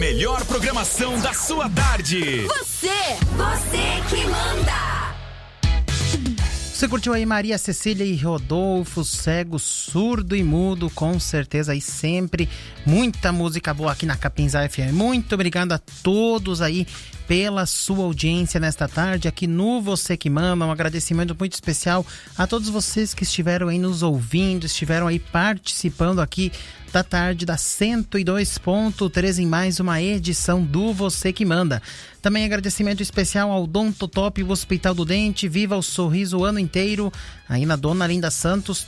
melhor programação da sua tarde. Você que manda. Você curtiu aí Maria Cecília e Rodolfo, cego, surdo e mudo, com certeza aí sempre muita música boa aqui na Capinzá FM. Muito obrigado a todos aí pela sua audiência nesta tarde aqui no Você que Manda. Um agradecimento muito especial a todos vocês que estiveram aí nos ouvindo, estiveram aí participando aqui da tarde da 102.3 em mais uma edição do Você que Manda. Também agradecimento especial ao Odontotop, o Hospital do Dente. Viva o sorriso o ano inteiro. Aí na Dona Linda Santos,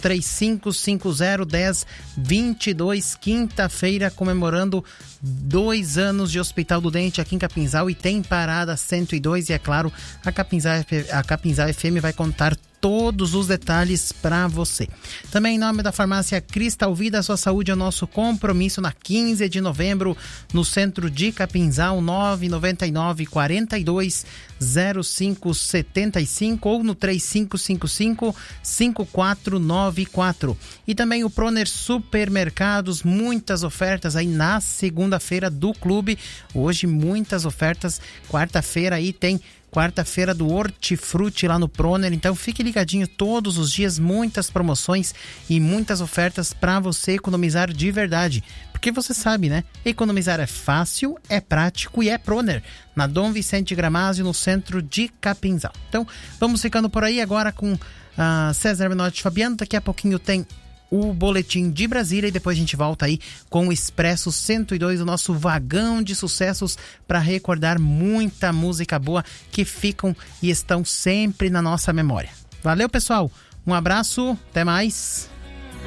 3550-1022, quinta-feira, comemorando 2 anos de Hospital do Dente aqui em Capinzal, e tem parada 102. E é claro, a Capinzá FM vai contar todos os detalhes para você. Também em nome da farmácia Cristal Vida, sua saúde é o nosso compromisso. Na 15 de novembro, no centro de Capinzal, 999 42 0575 ou no 3555 5494. E também o Proner Supermercados, muitas ofertas aí na segunda-feira do clube. Hoje muitas ofertas, quarta-feira aí tem quarta-feira do Hortifruti lá no Proner, então fique ligadinho todos os dias, muitas promoções e muitas ofertas para você economizar de verdade, porque você sabe, né? Economizar é fácil, é prático e é Proner, na Dom Vicente Gramazio, no centro de Capinzal. Então vamos ficando por aí agora com César Menotti e Fabiano. Daqui a pouquinho tem o Boletim de Brasília e depois a gente volta aí com o Expresso 102, o nosso vagão de sucessos, para recordar muita música boa que ficam e estão sempre na nossa memória. Valeu, pessoal, um abraço, até mais.